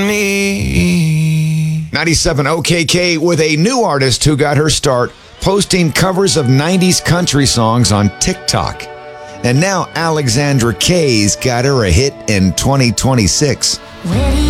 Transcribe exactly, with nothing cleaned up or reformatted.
me. ninety-seven O K K with a new artist who got her start posting covers of nineties country songs on TikTok. And now Alexandra Kay's got her a hit in twenty twenty-six. Where do you